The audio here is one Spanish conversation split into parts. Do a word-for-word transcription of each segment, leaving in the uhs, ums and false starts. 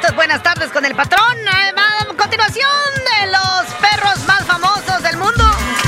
Esto es Buenas Tardes con el Patrón. A continuación de los perros más famosos del mundo.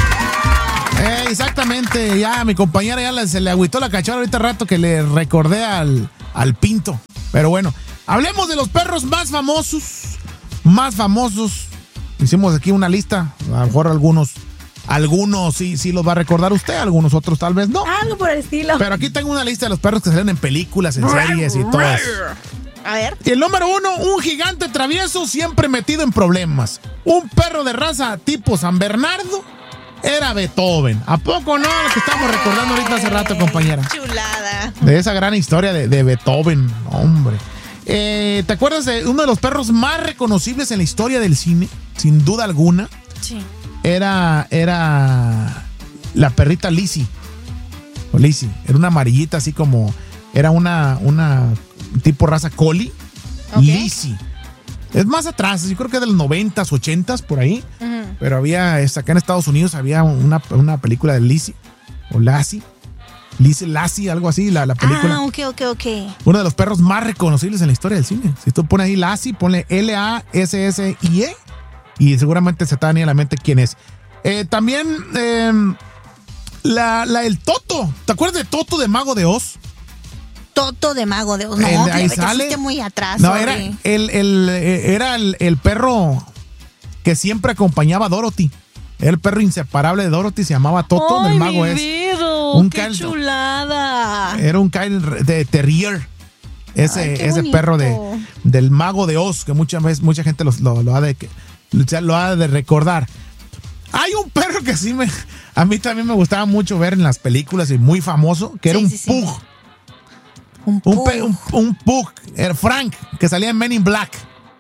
Eh, exactamente, ya mi compañera ya le, se le agüitó la cachorra ahorita rato que le recordé al, al Pinto. Pero bueno, hablemos de los perros más famosos. Más famosos. Hicimos aquí una lista. A lo mejor algunos, algunos sí, sí los va a recordar usted, algunos otros tal vez no. Algo por el estilo. Pero aquí tengo una lista de los perros que salen en películas, en series y todo eso. A ver. Y el número uno, un gigante travieso siempre metido en problemas. Un perro de raza tipo San Bernardo era Beethoven. ¿A poco no? Lo que estamos recordando ahorita hace rato, compañera. Chulada. De esa gran historia de, de Beethoven, hombre. Eh, ¿Te acuerdas de uno de los perros más reconocibles en la historia del cine? Sin duda alguna. Sí. Era, era la perrita Lizzie. O Lizzie. Era una amarillita así como... Era una, una tipo raza collie. Okay. Lizzie. Es más atrás, yo creo que de los noventas, ochentas, por ahí. Uh-huh. Pero había, acá en Estados Unidos había una, una película de Lizzie. O Lassie. Lizzie, Lassie, algo así, la, la película. Ah, ok, ok, ok. Uno de los perros más reconocibles en la historia del cine. Si tú pones ahí Lassie, ponle L A S S I E y seguramente se te va a venir a la mente quién es. Eh, también eh, la, la, el Toto. ¿Te acuerdas de Toto de Mago de Oz? Toto de Mago de Oz. No, el, ahí te sale. fuiste muy atrás. No, sorry. era, el, el, era el, el perro que siempre acompañaba a Dorothy. Era el perro inseparable de Dorothy, se llamaba Toto. ¡Ay, del Mago mi es. Vido! Un ¡Qué caldo. chulada! Era un Kyle de Terrier. Ese, Ay, ese perro de, del Mago de Oz, que muchas veces mucha gente lo, lo, lo, ha de, lo ha de recordar. Hay un perro que sí me. A mí también me gustaba mucho ver en las películas y muy famoso, que era sí, un sí, pug. Sí. Un Un, pug. pe, un, un pug. Era Frank, que salía en Men in Black.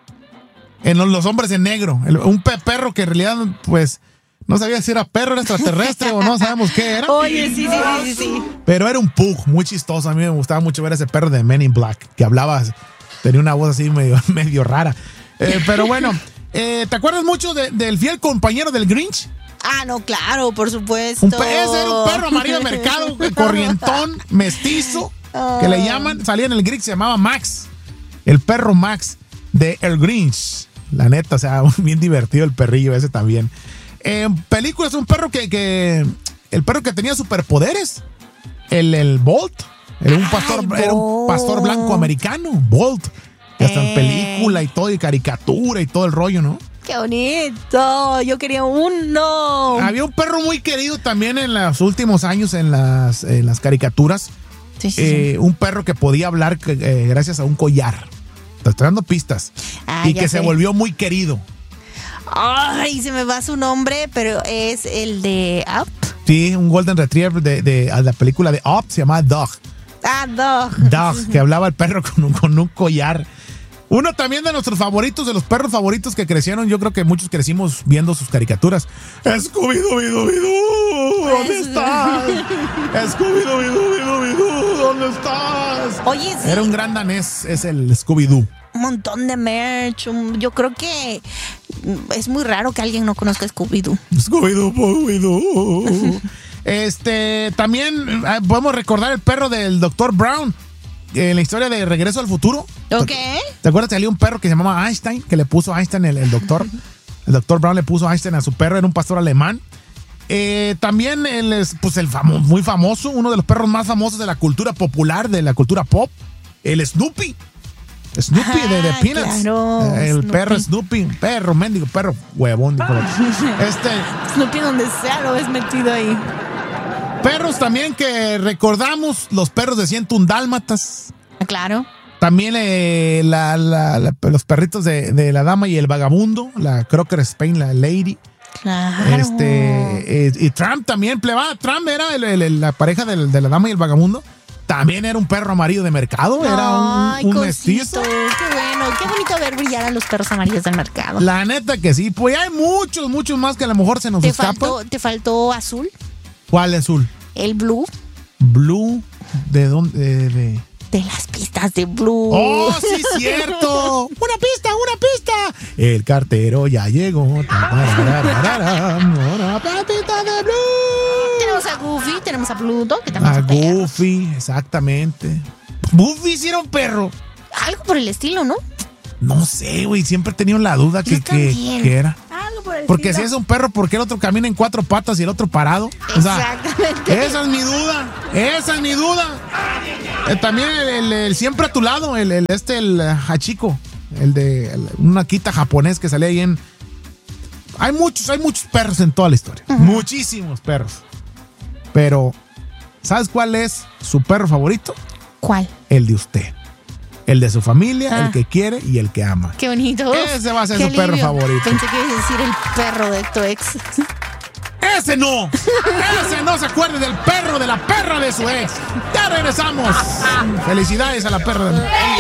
En los, los hombres en negro. El, un pe, perro que en realidad, pues. No sabía si era perro, era extraterrestre o no sabemos qué era. Oye, sí, sí, sí, sí, sí. Pero era un pug muy chistoso. A mí me gustaba mucho ver ese perro de Men in Black que hablaba, tenía una voz así medio, medio rara. Eh, pero bueno, eh, ¿te acuerdas mucho de, del fiel compañero del Grinch? Ah, no, claro, por supuesto. Un pe- ese era un perro amarillo de mercado, corrientón, mestizo, oh. que le llaman. Salía en el Grinch, se llamaba Max. El perro Max de El Grinch. La neta, o sea, bien divertido el perrillo ese también. En películas, un perro que, que el perro que tenía superpoderes, el, el Bolt, era un pastor, Ay, era un pastor blanco americano, Bolt, que hasta eh. en película y todo, y caricatura y todo el rollo, ¿no? ¡Qué bonito! Yo quería uno. Había un perro muy querido también en los últimos años en las, en las caricaturas. Sí, sí, eh, sí. Un perro que podía hablar eh, gracias a un collar. Te estoy dando pistas. Ah, y que sé. se volvió muy querido. Ay, se me va su nombre, pero es el de Up. Sí, un Golden Retriever de, de, de la película de Up, se llamaba Dog. Ah, Dog. Dog, que hablaba el perro con un, con un collar. Uno también de nuestros favoritos, de los perros favoritos que crecieron, yo creo que muchos crecimos viendo sus caricaturas. Scooby-Doo, ¿dónde estás? Scooby-Doo, ¿dónde estás? Oye, sí. Era un gran danés, es el Scooby-Doo. Un montón de merch. Yo creo que es muy raro que alguien no conozca a Scooby-Doo. Scooby-Doo, Scooby-Doo. Este, también podemos recordar el perro del doctor Brown en la historia de Regreso al Futuro. Ok. ¿Te acuerdas que salió un perro que se llamaba Einstein? Que le puso Einstein el, el doctor. El doctor Brown le puso Einstein a su perro, era un pastor alemán. Eh, también él es, pues el famo, muy famoso, uno de los perros más famosos de la cultura popular, de la cultura pop, el Snoopy. Snoopy ah, de, de Peanuts. Claro, el Snoopy. perro Snoopy, perro, mendigo, perro, huevón. Este, Snoopy donde sea lo ves metido ahí. Perros también que recordamos, los perros de ciento un dálmatas. Claro. También eh, la, la, la, los perritos de, de la dama y el vagabundo, la Crocker Spain, la Lady. Claro. Este, eh, y Trump también, plebada. Trump era el, el, la pareja del, de la dama y el vagabundo. También era un perro amarillo de mercado, era un, Ay, un mestizo. mestizo. Qué bueno, qué bonito ver brillar a los perros amarillos del mercado. La neta que sí, pues hay muchos, muchos más que a lo mejor se nos ¿Te escapan. faltó, ¿Te faltó azul? ¿Cuál azul? El blue. Blue, ¿de dónde? De, de... de las pistas de Blue. ¡Oh, sí, cierto! ¡Una pista, una pista! El cartero ya llegó. Una pista de Blue. Tenemos a Goofy, tenemos a Pluto, que también A son perros. Goofy, exactamente. Goofy sí era un perro. Algo por el estilo, ¿no? No sé, güey, siempre he tenido la duda que, que, que era. Porque si es un perro, ¿por qué el otro camina en cuatro patas y el otro parado? O sea, exactamente. Esa es mi duda. Esa es mi duda. Eh, también el, el, el siempre a tu lado, el, el este, el Hachiko, el de el, un Akita japonés que salía ahí en. Hay muchos, hay muchos perros en toda la historia. Uh-huh. Muchísimos perros. Pero, ¿sabes cuál es su perro favorito? ¿Cuál? El de usted. El de su familia, ah. el que quiere y el que ama. Qué bonito. Ese va a ser su alivio. Perro favorito. Pensé que ibas a decir el perro de tu ex. ¡Ese no! ¡Ese no se acuerde del perro de la perra de su ex! ¡Ya regresamos! ¡Felicidades a la perra de...